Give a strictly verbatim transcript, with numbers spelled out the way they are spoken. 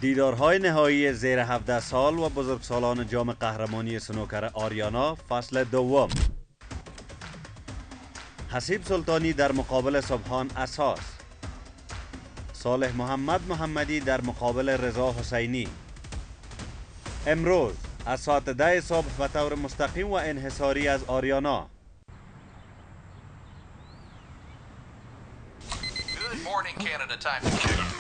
دیدارهای نهایی زیر هفده سال و بزرگسالان جام قهرمانی سنوکر آریانا فصل دوم. حسیب سلطانی در مقابل سبحان اساس، صالح محمد محمدی در مقابل رضا حسینی. امروز از ساعت ده صبح به طور مستقیم و انحصاری از آریانا. Good morning, Canada. Time to check